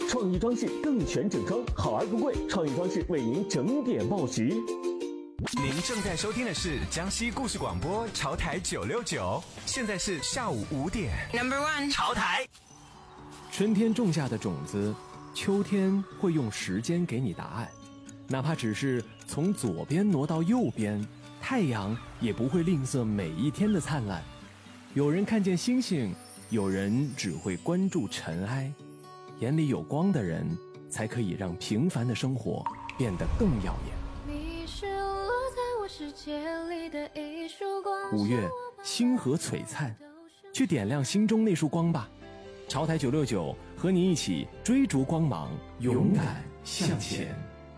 创意装饰更全整装，好而不贵，创意装饰为您整点报时。 您正在收听的是江西故事广播潮台969，现在是下午5点。 Number one， 潮台。 春天种下的种子，秋天会用时间给你答案，哪怕只是从左边挪到右边，太阳也不会吝啬每一天的灿烂。有人看见星星，有人只会关注尘埃。眼里有光的人，才可以让平凡的生活变得更耀眼。 你是落在我世界里的一束光。 5月，星河璀璨，去点亮心中那束光吧。潮台969和你一起追逐光芒，勇敢向前。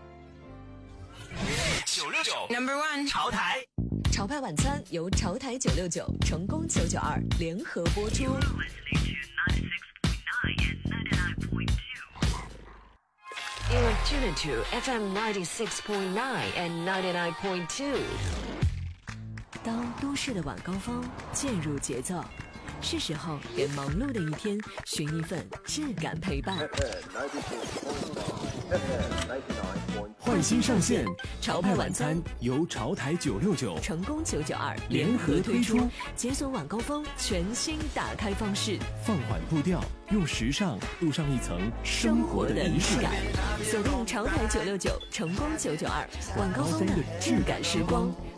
969 Number one， 潮台。 潮派晚餐由潮台969、成功992联合播出。 You are tuned to FM 96.9 and 99.2。 当都市的晚高峰渐入节奏，是时候给忙碌的一天寻一份质感陪伴。 换新上线，潮派晚餐由潮台969、 成功992 联合推出， 解锁晚高峰全新打开方式， 放缓步调，用时尚镀上一层生活的仪式感。 锁定潮台969、成功992晚高峰的质感时光。